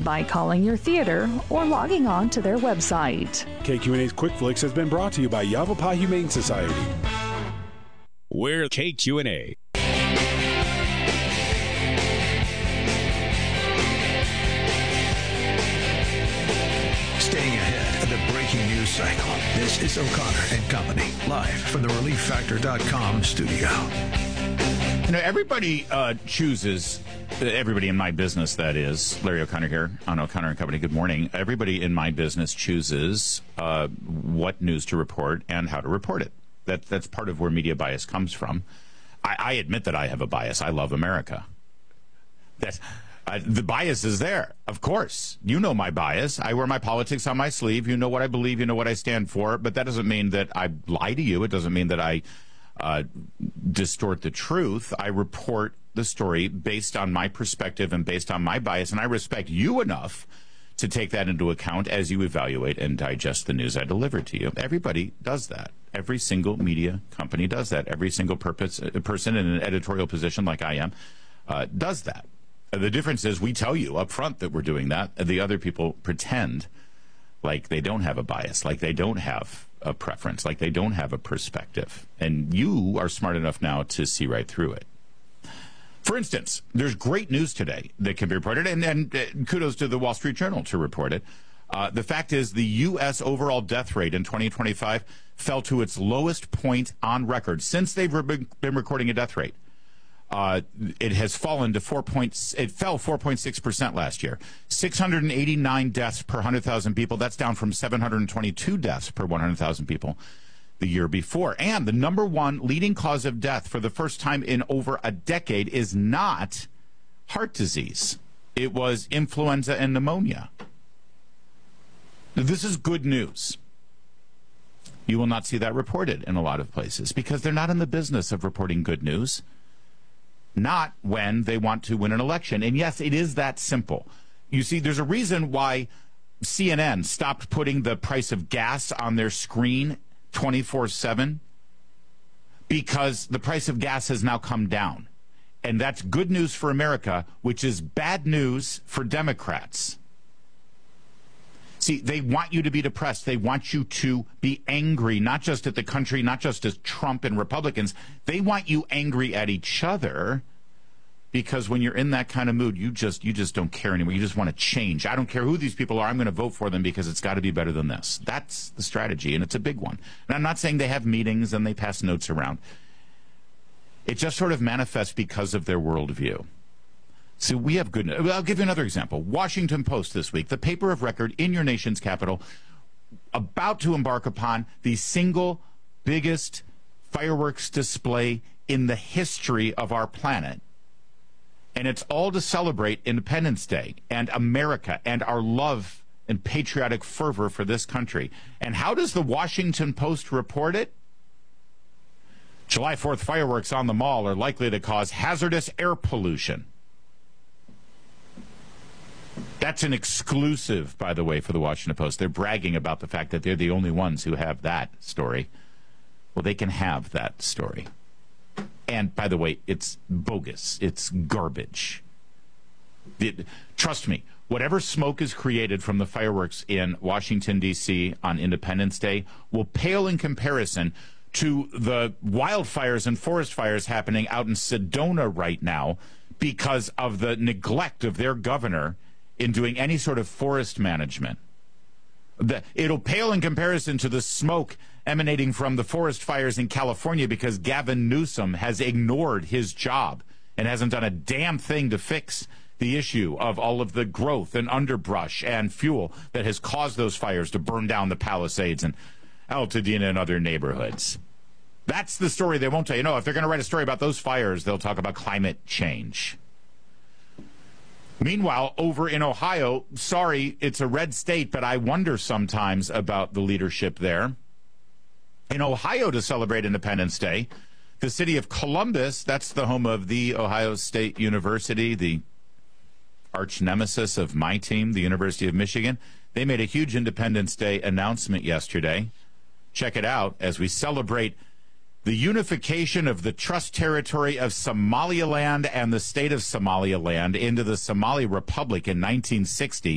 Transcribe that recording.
by calling your theater or logging on to their website. KQNA's Quick Flicks has been brought to you by Yavapai Humane Society. We're KQNA. Staying ahead of the breaking news cycle. This is O'Connor and Company, live from the ReliefFactor.com studio. You know, everybody chooses, everybody in my business, that is, Larry O'Connor here on O'Connor and Company. Good morning. Everybody in my business chooses what news to report and how to report it. That's part of where media bias comes from. I admit that I have a bias. I love America. The bias is there, of course. You know my bias. I wear my politics on my sleeve. You know what I believe. You know what I stand for. But that doesn't mean that I lie to you. It doesn't mean that I distort the truth. I report the story based on my perspective and based on my bias. And I respect you enough to take that into account as you evaluate and digest the news I deliver to you. Everybody does that. Every single media company does that. Every single person in an editorial position like I am does that. The difference is we tell you up front that we're doing that. The other people pretend like they don't have a bias, like they don't have a preference, like they don't have a perspective. And you are smart enough now to see right through it. For instance, there's great news today that can be reported, and kudos to the Wall Street Journal to report it. The fact is the U.S. overall death rate in 2025 fell to its lowest point on record since they've been recording a death rate. It has fallen to it fell 4.6% last year. 689 deaths per 100,000 people. That's down from 722 deaths per 100,000 people the year before. And the number one leading cause of death for the first time in over a decade is not heart disease. It was influenza and pneumonia. This is good news. You will not see that reported in a lot of places because they're not in the business of reporting good news. Not when they want to win an election. And yes, it is that simple. You see, there's a reason why CNN stopped putting the price of gas on their screen 24/7, because the price of gas has now come down. And that's good news for America, which is bad news for Democrats. See, they want you to be depressed. They want you to be angry, not just at the country, not just at Trump and Republicans. They want you angry at each other, because when you're in that kind of mood, you just don't care anymore. You just want to change. I don't care who these people are. I'm going to vote for them because it's got to be better than this. That's the strategy, and it's a big one. And I'm not saying they have meetings and they pass notes around. It just sort of manifests because of their worldview. So we have good news. I'll give you another example. Washington Post this week, the paper of record in your nation's capital, about to embark upon the single biggest fireworks display in the history of our planet. And it's all to celebrate Independence Day and America and our love and patriotic fervor for this country. And how does the Washington Post report it? July 4th fireworks on the mall are likely to cause hazardous air pollution. That's an exclusive, by the way, for the Washington Post. They're bragging about the fact that they're the only ones who have that story. Well, they can have that story. And, by the way, it's bogus. It's garbage. Trust me, whatever smoke is created from the fireworks in Washington, D.C. on Independence Day will pale in comparison to the wildfires and forest fires happening out in Sedona right now because of the neglect of their governor in doing any sort of forest management. It'll pale in comparison to the smoke emanating from the forest fires in California because Gavin Newsom has ignored his job and hasn't done a damn thing to fix the issue of all of the growth and underbrush and fuel that has caused those fires to burn down the Palisades and Altadena and other neighborhoods. That's the story they won't tell you. No, if they're going to write a story about those fires, they'll talk about climate change. Meanwhile, over in Ohio, sorry, it's a red state, but I wonder sometimes about the leadership there. In Ohio, to celebrate Independence Day, the city of Columbus, that's the home of the Ohio State University, the arch nemesis of my team, the University of Michigan, they made a huge Independence Day announcement yesterday. Check it out as we celebrate the unification of the Trust Territory of Somaliland and the state of Somaliland into the Somali Republic in 1960.